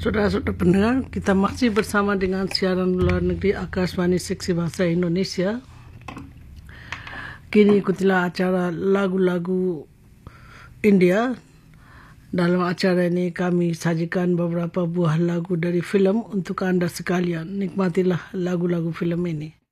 Saudara-saudara pendengar, kita masih bersama dengan siaran luar negeri Akashvani Seksi Bahasa Indonesia. Kini ikutilah acara lagu-lagu India. Dalam acara ini kami sajikan beberapa buah lagu dari filem untuk Anda sekalian. Nikmatilah lagu-lagu filem ini.